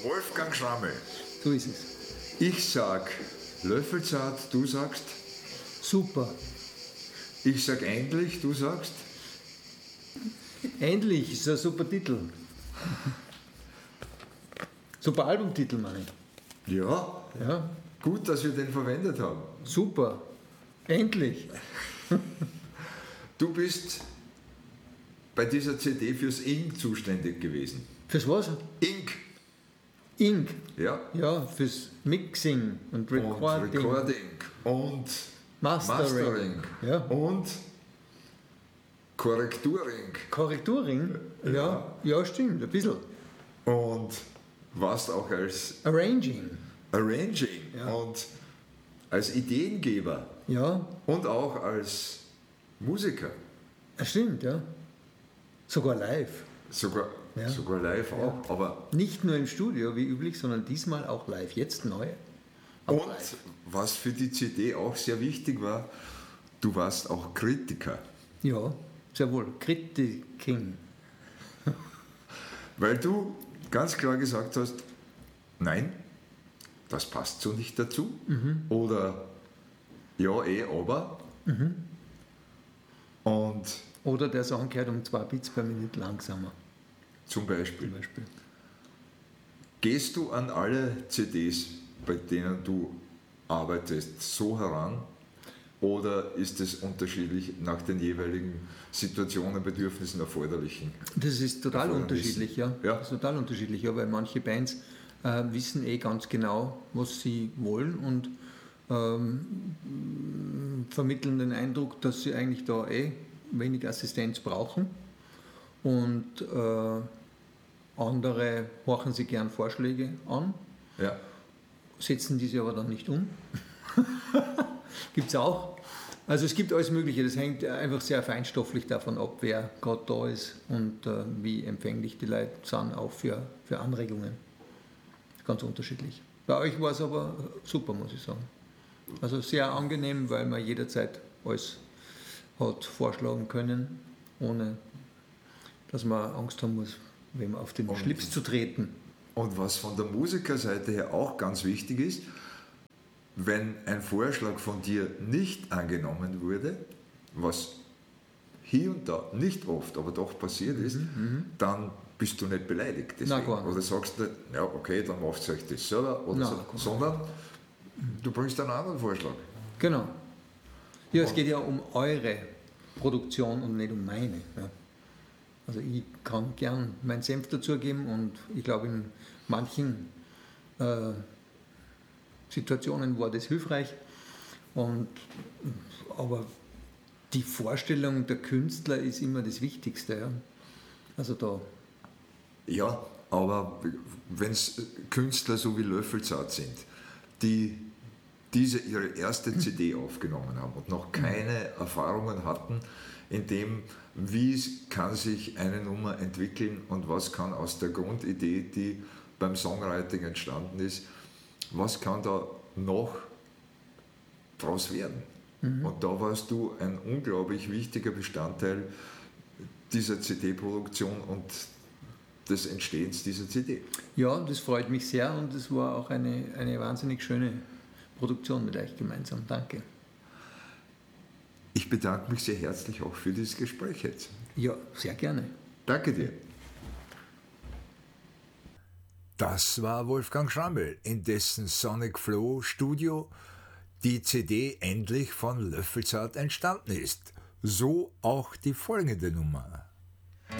Wolfgang Schrammel. So ist es. Ich sag Löffelzart, du sagst? Super. Ich sag endlich, du sagst? Endlich, ist ein super Titel. Super Albumtitel, meine ich. Ja, Ja, gut, dass wir den verwendet haben. super. Endlich. Du bist bei dieser CD fürs Ink zuständig gewesen. Fürs was? Ink, Ink. ja. Ja, fürs Mixing und Und Recording. Recording und Mastering. Ja. und Korrekturing. Korrekturing? Ja, ja, stimmt, ein bisschen. Und warst auch als Arranging. Arranging Ja. und als Ideengeber Ja, und auch als Musiker. stimmt, ja. Sogar live. Sogar, Ja. sogar live auch. Aber Nicht nur im Studio wie üblich, sondern diesmal auch live. Jetzt neu. Aber und live. was für die CD auch sehr wichtig war, du warst auch Kritiker. Ja, sehr wohl. Kritiking. Weil du ganz klar gesagt hast, nein, das passt so nicht dazu. Oder ja, aber. Und Oder der Song gehört um 2 Beats per Minute langsamer. zum Beispiel, Zum Beispiel. gehst du an alle CDs, bei denen du arbeitest, so heran? Oder ist es unterschiedlich nach den jeweiligen Situationen, Bedürfnissen, Erforderlichen? Das ist total Davon unterschiedlich, ja. Ja. Das ist total unterschiedlich, ja, weil manche Bands wissen ganz genau, was sie wollen und vermitteln den Eindruck, dass sie eigentlich da wenig Assistenz brauchen. Und andere horchen sich gern Vorschläge an, Ja. setzen diese aber dann nicht um. Gibt es auch. Also es gibt alles Mögliche, das hängt einfach sehr feinstofflich davon ab, wer gerade da ist und wie empfänglich die Leute sind auch für Anregungen. Ganz unterschiedlich. Bei euch war es aber super, muss ich sagen. Also sehr angenehm, weil man jederzeit alles hat vorschlagen können, ohne dass man Angst haben muss, wem auf den Schlips zu treten. Und was von der Musikerseite her auch ganz wichtig ist, wenn ein Vorschlag von dir nicht angenommen wurde, was hier und da nicht oft, aber doch passiert ist, dann bist du nicht beleidigt. Deswegen. Nein, gar nicht. Oder sagst du, ja okay, dann macht euch das selber, oder Nein, so, gar nicht. sondern du bringst einen anderen Vorschlag. Genau. Ja, es geht ja um eure Produktion und nicht um meine. Ja. Also ich kann gern meinen Senf dazugeben und ich glaube in manchen Situationen war das hilfreich. Aber die Vorstellung der Künstler ist immer das Wichtigste. Ja. Also da. Ja, aber wenn es Künstler so wie Löffelzart sind, die ihre erste CD aufgenommen haben und noch keine Erfahrungen hatten, in dem, wie kann sich eine Nummer entwickeln und was kann aus der Grundidee, die beim Songwriting entstanden ist, was kann da noch draus werden. Und da warst du ein unglaublich wichtiger Bestandteil dieser CD-Produktion und des Entstehens dieser CD. Ja, das freut mich sehr und es war auch eine wahnsinnig schöne Produktion mit euch gemeinsam. Danke. Ich bedanke mich sehr herzlich auch für dieses Gespräch jetzt. Ja, sehr gerne. Danke dir. Das war Wolfgang Schrammel, in dessen Sonic Flow Studio die CD endlich von Löffelzart entstanden ist. So auch die folgende Nummer.